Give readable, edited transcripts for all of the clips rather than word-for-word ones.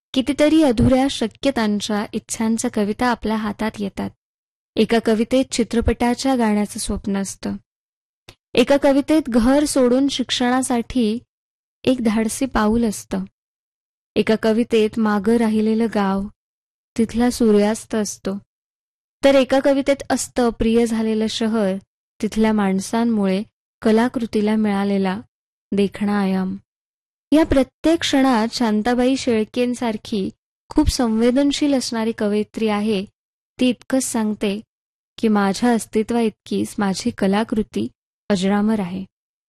कितीतरी अधुऱ्या शक्यतांच्या इच्छांच्या कविता आपल्या हातात येतात. एका कवितेत चित्रपटाच्या गाण्याचं स्वप्न असतं. एका कवितेत घर सोडून शिक्षणासाठी एक धाडसी पाऊल असतं. एका कवितेत मागं राहिलेलं गाव, तिथला सूर्यास्त असतो. तर एका कवितेत असतं प्रिय झालेलं शहर, तिथल्या माणसांमुळे कलाकृतीला मिळालेला देखणा आयाम. या प्रत्येक क्षणात शांताबाई शेळकेंसारखी खूप संवेदनशील असणारी कवयित्री आहे. ती इतकंच सांगते की माझ्या अस्तित्वाइतकीच माझी कलाकृती अजरामर आहे.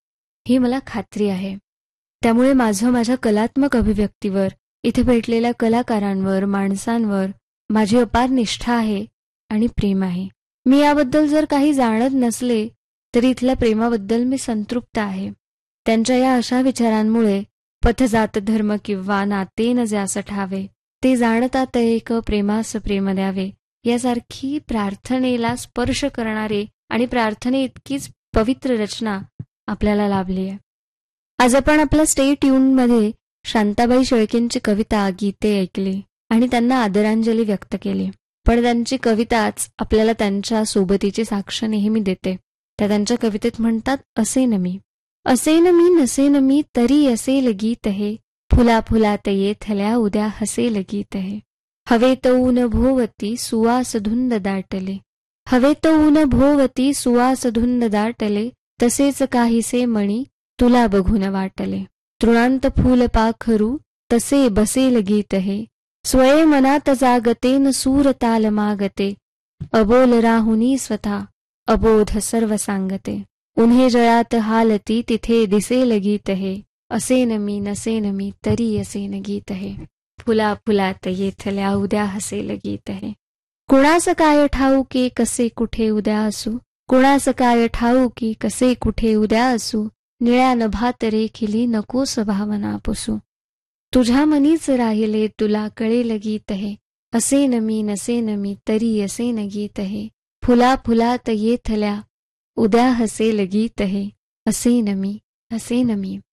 ही मला खात्री आहे. त्यामुळे माझ्या कलात्मक अभिव्यक्तीवर, इथे भेटलेल्या कलाकारांवर, माणसांवर माझी अपार निष्ठा आहे आणि प्रेम आहे. मी याबद्दल जर काही जाणत नसले तरी इथल्या प्रेमाबद्दल मी संतृप्त आहे. त्यांच्या या अशा विचारांमुळे पथ जात धर्म किंवा नाते न ज्यास ठावे, ते जाणता तयेक प्रेमास प्रेम द्यावे, यासारखी प्रार्थनेला स्पर्श करणारी आणि प्रार्थने इतकीच पवित्र रचना आपल्याला लाभली आहे. आज आपण आपल्या स्टे ट्यूनमध्ये शांताबाई शेळकेंची कविता, गीते ऐकली आणि त्यांना आदरांजली व्यक्त केली. पण त्यांची कविताच आपल्याला त्यांच्या सोबतीची साक्ष नेहमी देते. त्या त्यांच्या कवितेत म्हणतात, असेन मी, असेन मी नसेन मी तरी असेल गीत हे, फुला फुलात येथल्या उद्या हसेल गीत हे. हवेत ऊन भोवती सुवास धुंद दाटले, हवेत ऊन भोवती सुवास धुंद दाटले, तसेच काहीसे मणी तुला बघून वाटले. तृणांत फूल पाखरू तसे बसेल गीत हे, स्वये मनात जागते न सूर ताल मागते, अबोल राहुनी स्वतः अबोध सर्व सांगते. उन्हे जळात हालती तिथे दिसेल गीत हे, असेन मी नसेन मी तरी असेन गीत हे. फुला फुलात येथल्या उद्या हसेल गीत हे. कुणास काय ठाऊकी कसे कुठे उद्या असू, कुणास काय ठाऊकी कसे कुठे उद्या असू, निळ्या नभात रेखिली नकोस भावना पुसू. तुझ्या मनीच राहिले तुला कळेल गीत हे, असेन मी नसेन मी तरी असेन गीत हे. फुला फुलात येथल्या उद्या हसेल गीत हे, असेन मी